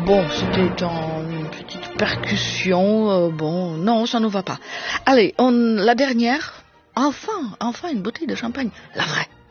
Bon, c'était une petite percussion. Bon, non, ça ne va pas. Allez, la dernière. Enfin une bouteille de champagne. La vraie.